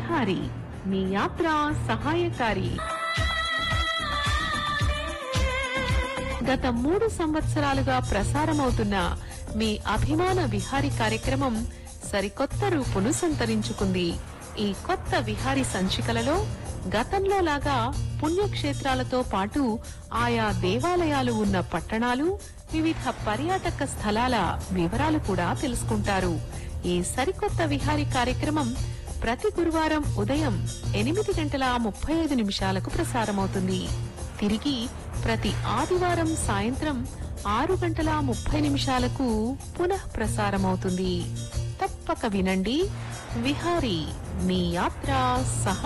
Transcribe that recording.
విహారీ మీ యాత్ర సహాయకారి. గత 3 సంవత్సరాలుగా ప్రసారమవుతున్న మీ అభిమాన విహారీ కార్యక్రమం సరికొత్త రూపును సంతరించుకుంది. ఈ కొత్త విహారీ సంచికలలో గతంలో లాగా పుణ్యక్షేత్రాలతో పాటు ఆయా దేవాలయాలు ఉన్న పట్టణాలు, వివిధ పర్యాటక స్థలాల వివరాలు కూడా తెలుసుకుంటారు. ఈ సరికొత్త విహారీ కార్యక్రమం ప్రతి గురువారం ఉదయం 8:35 ప్రసారమవుతుంది. తిరిగి ప్రతి ఆదివారం సాయంత్రం 6:30 పునః ప్రసారమవుతుంది. తప్పక వినండి. విహారీ మీ యాత్ర సహ